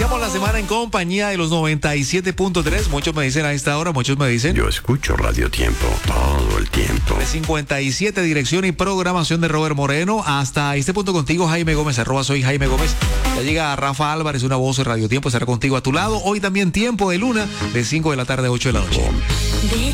Iniciamos la semana en compañía de los 97.3. Muchos me dicen a esta hora, muchos me dicen. Yo escucho Radio Tiempo todo el tiempo. 57, dirección y programación de Robert Moreno. Hasta este punto contigo, Jaime Gómez, @soy Jaime Gómez. Ya llega Rafa Álvarez, una voz de Radio Tiempo, estará contigo a tu lado. Hoy también tiempo de luna, de 5 de la tarde a 8 de la noche.